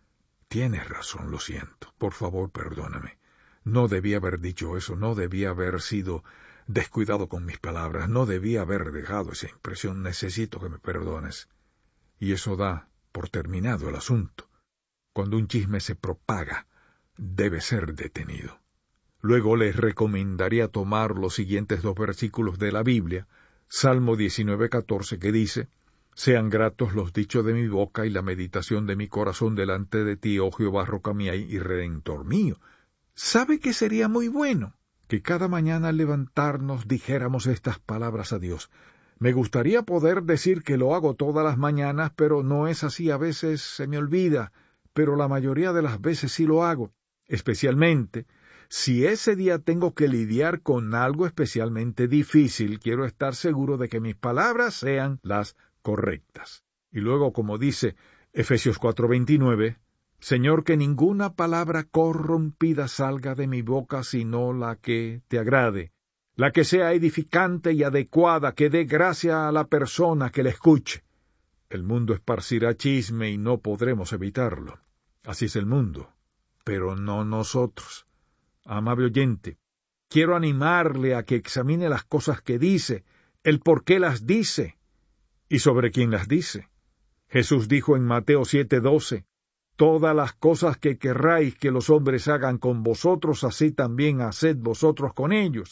tienes razón, lo siento, por favor, perdóname. No debía haber dicho eso, no debía haber sido descuidado con mis palabras, no debía haber dejado esa impresión, necesito que me perdones. Y eso da por terminado el asunto. Cuando un chisme se propaga, debe ser detenido. Luego les recomendaría tomar los siguientes dos versículos de la Biblia, Salmo diecinueve, catorce, que dice, sean gratos los dichos de mi boca y la meditación de mi corazón delante de ti, oh Jehová, roca mía y redentor mío. ¿Sabe que sería muy bueno que cada mañana al levantarnos dijéramos estas palabras a Dios? Me gustaría poder decir que lo hago todas las mañanas, pero no es así. A veces se me olvida, pero la mayoría de las veces sí lo hago, especialmente si ese día tengo que lidiar con algo especialmente difícil. Quiero estar seguro de que mis palabras sean las correctas. Y luego, como dice Efesios cuatro veintinueve, Señor, que ninguna palabra corrompida salga de mi boca, sino la que te agrade, la que sea edificante y adecuada, que dé gracia a la persona que la escuche. El mundo esparcirá chisme y no podremos evitarlo. Así es el mundo, pero no nosotros. Amable oyente, quiero animarle a que examine las cosas que dice, el por qué las dice y sobre quién las dice. Jesús dijo en Mateo siete doce, todas las cosas que querráis que los hombres hagan con vosotros, así también haced vosotros con ellos.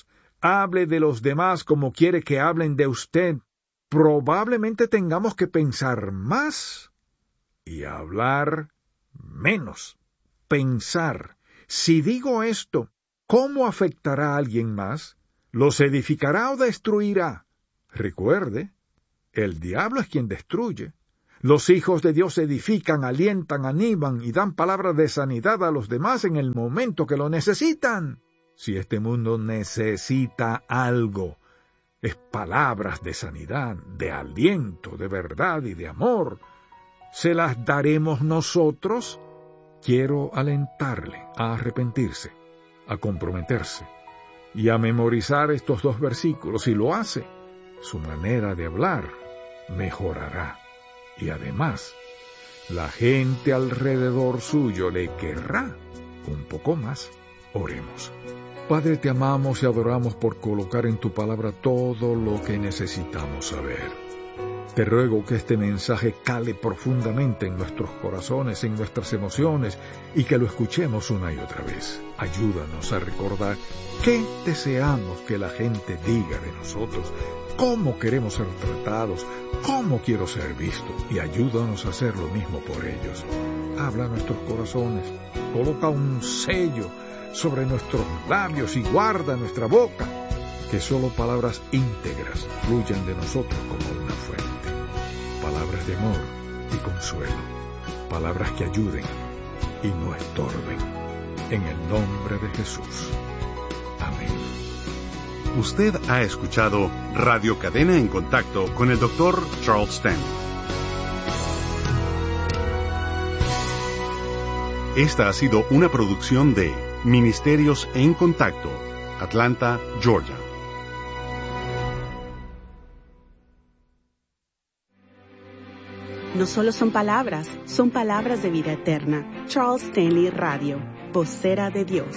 hable de los demás como quiere que hablen de usted, probablemente tengamos que pensar más y hablar menos. Pensar, si digo esto, ¿cómo afectará a alguien más? ¿Los edificará o destruirá? Recuerde, el diablo es quien destruye. Los hijos de Dios edifican, alientan, animan y dan palabras de sanidad a los demás en el momento que lo necesitan. Si este mundo necesita algo, es palabras de sanidad, de aliento, de verdad y de amor. ¿Se las daremos nosotros? Quiero alentarle a arrepentirse, a comprometerse y a memorizar estos dos versículos. Si lo hace, su manera de hablar mejorará. Y además, la gente alrededor suyo le querrá un poco más. Oremos. Padre, te amamos y adoramos por colocar en tu palabra todo lo que necesitamos saber. Te ruego que este mensaje cale profundamente en nuestros corazones, en nuestras emociones, y que lo escuchemos una y otra vez. Ayúdanos a recordar qué deseamos que la gente diga de nosotros, cómo queremos ser tratados, cómo quiero ser visto, y ayúdanos a hacer lo mismo por ellos. Habla a nuestros corazones, coloca un sello sobre nuestros labios y guarda nuestra boca, que solo palabras íntegras fluyan de nosotros como una fuente. Palabras de amor y consuelo, palabras que ayuden y no estorben. En el nombre de Jesús. Amén. Usted ha escuchado Radio Cadena en Contacto con el doctor Charles Stanley. Esta ha sido una producción de Ministerios en Contacto, Atlanta, Georgia. No solo son palabras, son palabras de vida eterna. Charles Stanley Radio, vocera de Dios.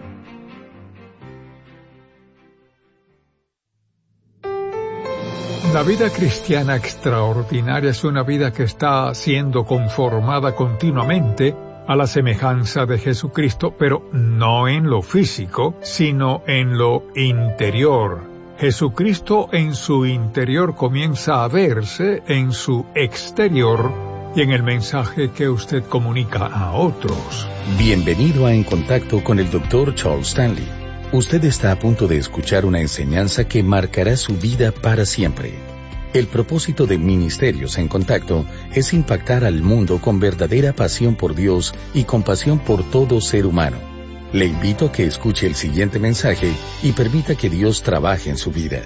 La vida cristiana extraordinaria es una vida que está siendo conformada continuamente a la semejanza de Jesucristo, pero no en lo físico, sino en lo interior. Jesucristo en su interior comienza a verse en su exterior y en el mensaje que usted comunica a otros. Bienvenido a En Contacto con el doctor Charles Stanley. Usted está a punto de escuchar una enseñanza que marcará su vida para siempre. El propósito de Ministerios en Contacto es impactar al mundo con verdadera pasión por Dios y compasión por todo ser humano. Le invito a que escuche el siguiente mensaje y permita que Dios trabaje en su vida.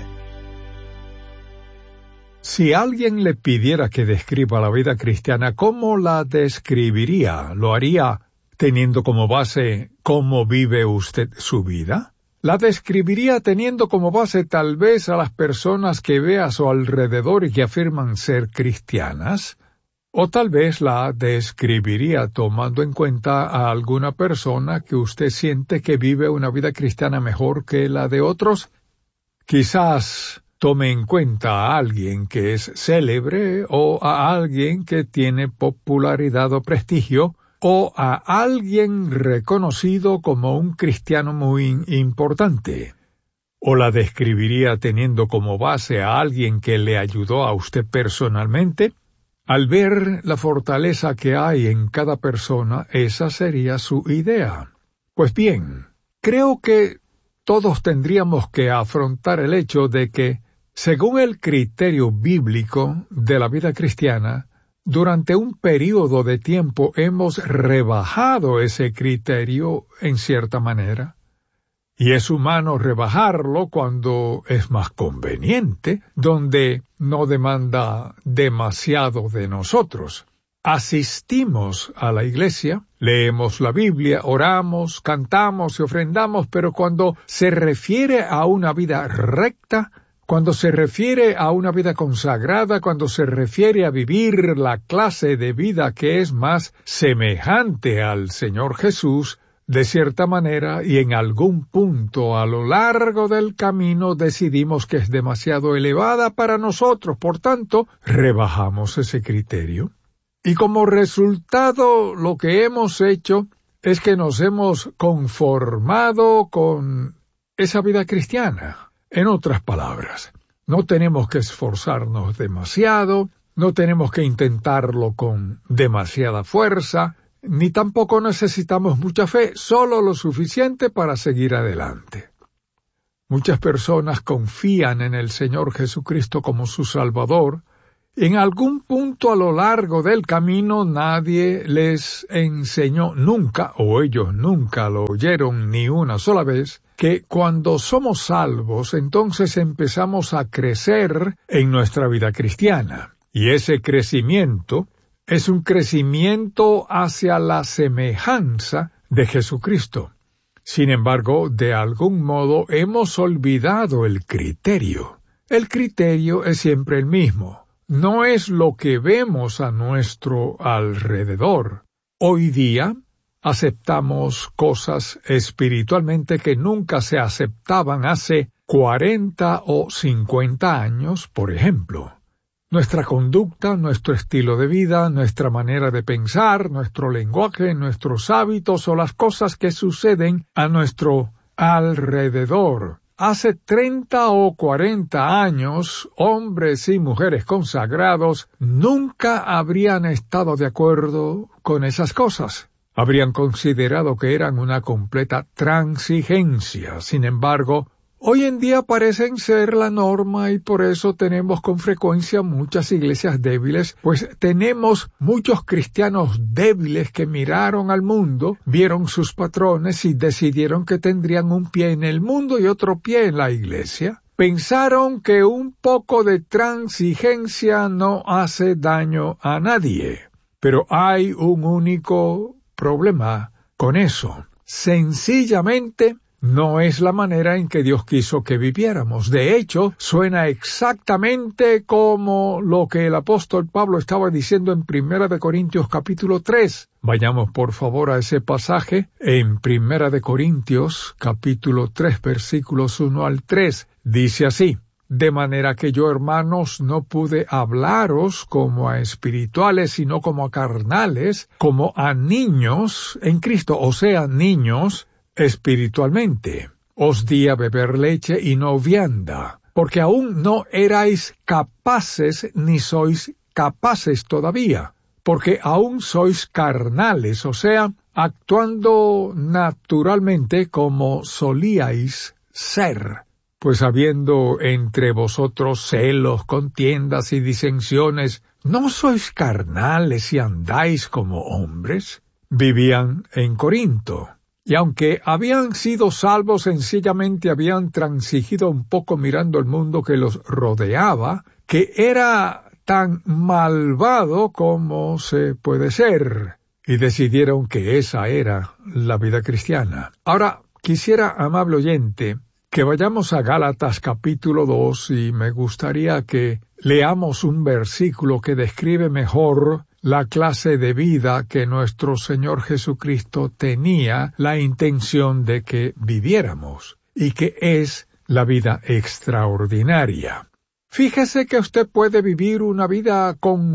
Si alguien le pidiera que describa la vida cristiana, ¿cómo la describiría? ¿Lo haría teniendo como base cómo vive usted su vida? ¿La describiría teniendo como base tal vez a las personas que ve a su alrededor y que afirman ser cristianas? ¿O tal vez la describiría tomando en cuenta a alguna persona que usted siente que vive una vida cristiana mejor que la de otros? Quizás tome en cuenta a alguien que es célebre o a alguien que tiene popularidad o prestigio, o a alguien reconocido como un cristiano muy importante. ¿O la describiría teniendo como base a alguien que le ayudó a usted personalmente? Al ver la fortaleza que hay en cada persona, esa sería su idea. Pues bien, creo que todos tendríamos que afrontar el hecho de que, según el criterio bíblico de la vida cristiana, durante un período de tiempo hemos rebajado ese criterio en cierta manera. Y es humano rebajarlo cuando es más conveniente, donde no demanda demasiado de nosotros. Asistimos a la iglesia, leemos la Biblia, oramos, cantamos y ofrendamos, pero cuando se refiere a una vida recta, cuando se refiere a una vida consagrada, cuando se refiere a vivir la clase de vida que es más semejante al Señor Jesús, de cierta manera, y en algún punto a lo largo del camino decidimos que es demasiado elevada para nosotros, por tanto, rebajamos ese criterio. Y como resultado, lo que hemos hecho es que nos hemos conformado con esa vida cristiana. En otras palabras, no tenemos que esforzarnos demasiado, no tenemos que intentarlo con demasiada fuerza, ni tampoco necesitamos mucha fe, solo lo suficiente para seguir adelante. Muchas personas confían en el Señor Jesucristo como su Salvador. En algún punto a lo largo del camino nadie les enseñó nunca, o ellos nunca lo oyeron ni una sola vez, que cuando somos salvos, entonces empezamos a crecer en nuestra vida cristiana. Y ese crecimiento es un crecimiento hacia la semejanza de Jesucristo. Sin embargo, de algún modo hemos olvidado el criterio. El criterio es siempre el mismo. No es lo que vemos a nuestro alrededor. Hoy día aceptamos cosas espiritualmente que nunca se aceptaban hace cuarenta o cincuenta años, por ejemplo. Nuestra conducta, nuestro estilo de vida, nuestra manera de pensar, nuestro lenguaje, nuestros hábitos o las cosas que suceden a nuestro alrededor. Hace treinta o cuarenta años, hombres y mujeres consagrados nunca habrían estado de acuerdo con esas cosas. Habrían considerado que eran una completa transigencia. Sin embargo, hoy en día parecen ser la norma y por eso tenemos con frecuencia muchas iglesias débiles, pues tenemos muchos cristianos débiles que miraron al mundo, vieron sus patrones y decidieron que tendrían un pie en el mundo y otro pie en la iglesia. Pensaron que un poco de transigencia no hace daño a nadie. Pero hay un único problema con eso. Sencillamente, no es la manera en que Dios quiso que viviéramos. De hecho, suena exactamente como lo que el apóstol Pablo estaba diciendo en Primera de Corintios capítulo tres. Vayamos por favor a ese pasaje en Primera de Corintios capítulo tres versículos uno al tres. Dice así: de manera que yo, hermanos, no pude hablaros como a espirituales, sino como a carnales, como a niños en Cristo, o sea, niños espiritualmente. Os di a beber leche y no vianda, porque aún no erais capaces ni sois capaces todavía, porque aún sois carnales, o sea, actuando naturalmente como solíais ser. Pues habiendo entre vosotros celos, contiendas y disensiones, ¿no sois carnales y andáis como hombres? Vivían en Corinto. Y aunque habían sido salvos, sencillamente habían transigido un poco mirando el mundo que los rodeaba, que era tan malvado como se puede ser, y decidieron que esa era la vida cristiana. Ahora, quisiera, amable oyente, que vayamos a Gálatas capítulo dos y me gustaría que leamos un versículo que describe mejor la clase de vida que nuestro Señor Jesucristo tenía la intención de que viviéramos, y que es la vida extraordinaria. Fíjese que usted puede vivir una vida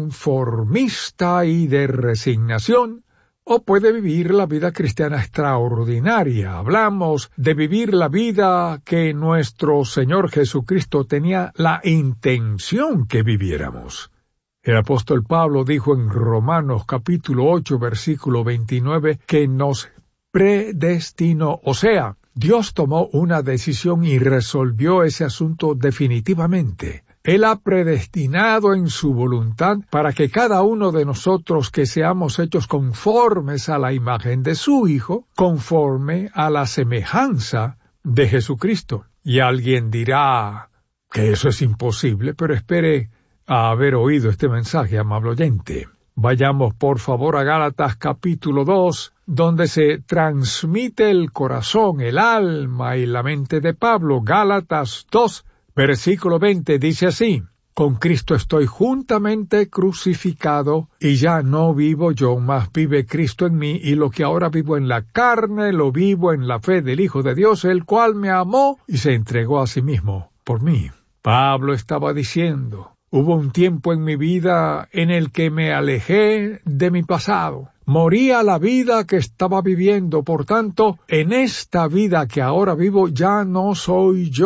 conformista y de resignación, o puede vivir la vida cristiana extraordinaria. Hablamos de vivir la vida que nuestro Señor Jesucristo tenía la intención que viviéramos. El apóstol Pablo dijo en Romanos capítulo ocho versículo veintinueve que nos predestinó, o sea, Dios tomó una decisión y resolvió ese asunto definitivamente. Él ha predestinado en su voluntad para que cada uno de nosotros que seamos hechos conformes a la imagen de su Hijo, conforme a la semejanza de Jesucristo. Y alguien dirá que eso es imposible, pero espere a haber oído este mensaje, amable oyente. Vayamos por favor a Gálatas capítulo dos, donde se transmite el corazón, el alma y la mente de Pablo. Gálatas dos, versículo veinte, dice así: con Cristo estoy juntamente crucificado, y ya no vivo yo, mas vive Cristo en mí, y lo que ahora vivo en la carne, lo vivo en la fe del Hijo de Dios, el cual me amó y se entregó a sí mismo por mí. Pablo estaba diciendo: hubo un tiempo en mi vida en el que me alejé de mi pasado. Morí a la vida que estaba viviendo. Por tanto, en esta vida que ahora vivo ya no soy yo,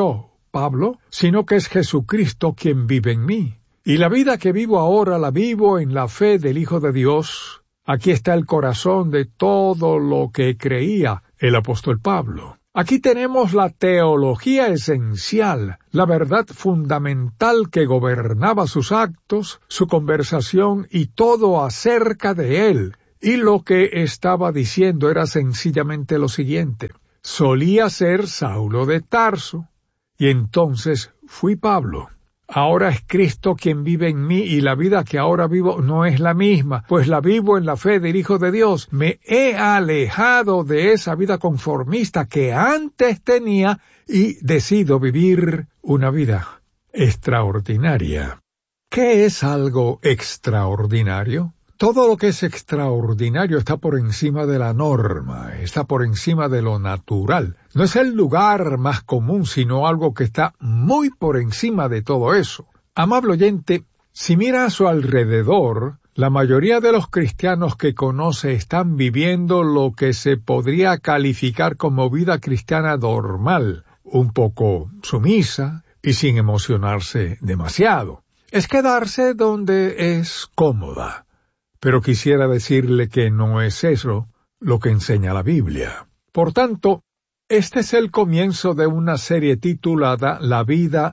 Pablo, sino que es Jesucristo quien vive en mí. Y la vida que vivo ahora la vivo en la fe del Hijo de Dios. Aquí está el corazón de todo lo que creía el apóstol Pablo. Aquí tenemos la teología esencial, la verdad fundamental que gobernaba sus actos, su conversación y todo acerca de él. Y lo que estaba diciendo era sencillamente lo siguiente: solía ser Saulo de Tarso, y entonces fui Pablo. Ahora es Cristo quien vive en mí, y la vida que ahora vivo no es la misma, pues la vivo en la fe del Hijo de Dios. Me he alejado de esa vida conformista que antes tenía y decido vivir una vida extraordinaria. ¿Qué es algo extraordinario? Todo lo que es extraordinario está por encima de la norma, está por encima de lo natural. No es el lugar más común, sino algo que está muy por encima de todo eso. Amable oyente, si mira a su alrededor, la mayoría de los cristianos que conoce están viviendo lo que se podría calificar como vida cristiana normal, un poco sumisa y sin emocionarse demasiado. Es quedarse donde es cómoda. Pero quisiera decirle que no es eso lo que enseña la Biblia. Por tanto, este es el comienzo de una serie titulada La vida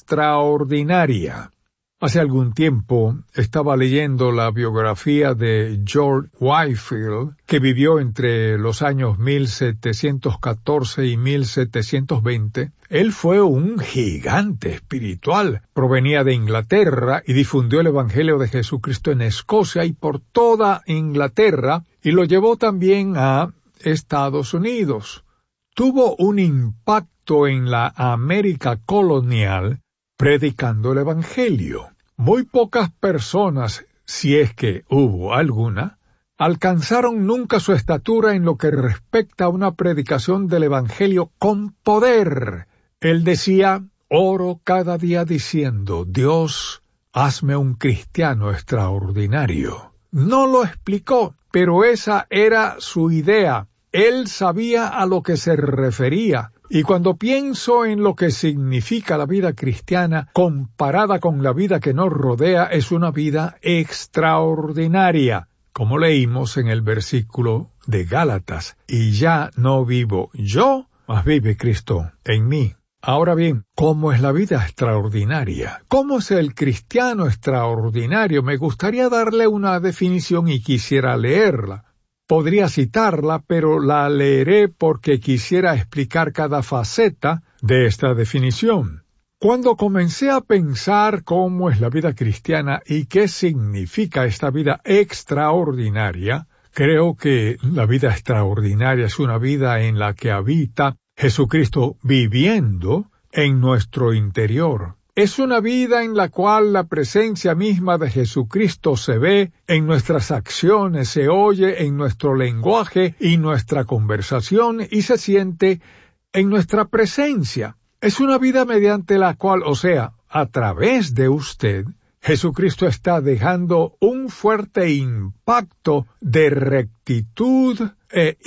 extraordinaria. Hace algún tiempo estaba leyendo la biografía de George Whitefield, que vivió entre los años mil setecientos catorce y mil setecientos veinte. Él fue un gigante espiritual. Provenía de Inglaterra y difundió el Evangelio de Jesucristo en Escocia y por toda Inglaterra, y lo llevó también a Estados Unidos. Tuvo un impacto en la América colonial predicando el Evangelio. Muy pocas personas, si es que hubo alguna, alcanzaron nunca su estatura en lo que respecta a una predicación del Evangelio con poder. Él decía: oro cada día diciendo, Dios, hazme un cristiano extraordinario. No lo explicó, pero esa era su idea. Él sabía a lo que se refería. Y cuando pienso en lo que significa la vida cristiana comparada con la vida que nos rodea, es una vida extraordinaria, como leímos en el versículo de Gálatas. Y ya no vivo yo, mas vive Cristo en mí. Ahora bien, ¿cómo es la vida extraordinaria? ¿Cómo es el cristiano extraordinario? Me gustaría darle una definición y quisiera leerla. Podría citarla, pero la leeré porque quisiera explicar cada faceta de esta definición. Cuando comencé a pensar cómo es la vida cristiana y qué significa esta vida extraordinaria, creo que la vida extraordinaria es una vida en la que habita Jesucristo viviendo en nuestro interior. Es una vida en la cual la presencia misma de Jesucristo se ve en nuestras acciones, se oye en nuestro lenguaje y nuestra conversación y se siente en nuestra presencia. Es una vida mediante la cual, o sea, a través de usted, Jesucristo está dejando un fuerte impacto de rectitud e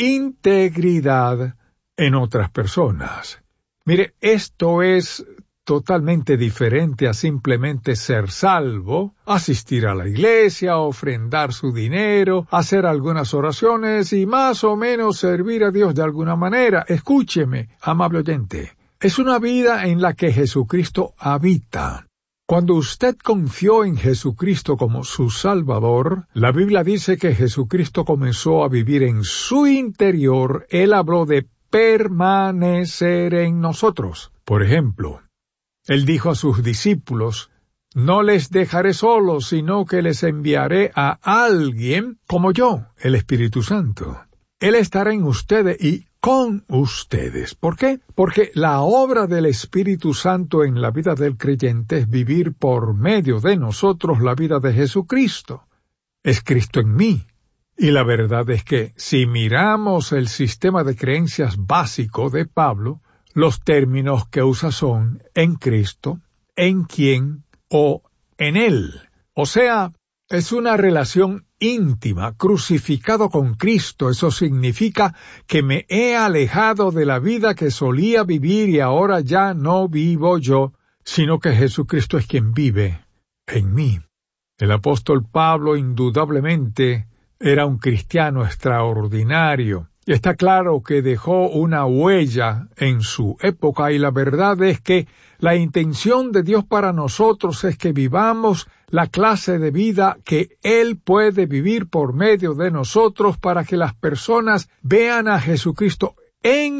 integridad en otras personas. Mire, esto es totalmente diferente a simplemente ser salvo, asistir a la iglesia, ofrendar su dinero, hacer algunas oraciones y más o menos servir a Dios de alguna manera. Escúcheme, amable oyente, es una vida en la que Jesucristo habita. Cuando usted confió en Jesucristo como su Salvador, la Biblia dice que Jesucristo comenzó a vivir en su interior. Él habló de permanecer en nosotros. Por ejemplo, Él dijo a sus discípulos, no les dejaré solos, sino que les enviaré a alguien como yo, el Espíritu Santo. Él estará en ustedes y con ustedes. ¿Por qué? Porque la obra del Espíritu Santo en la vida del creyente es vivir por medio de nosotros la vida de Jesucristo. Es Cristo en mí. Y la verdad es que si miramos el sistema de creencias básico de Pablo, los términos que usa son en Cristo, en quien o en Él. O sea, Es una relación íntima, crucificado con Cristo. Eso significa que me he alejado de la vida que solía vivir y ahora ya no vivo yo, sino que Jesucristo es quien vive en mí. El apóstol Pablo indudablemente era un cristiano extraordinario. Y está claro que dejó una huella en su época, y la verdad es que la intención de Dios para nosotros es que vivamos la clase de vida que Él puede vivir por medio de nosotros para que las personas vean a Jesucristo en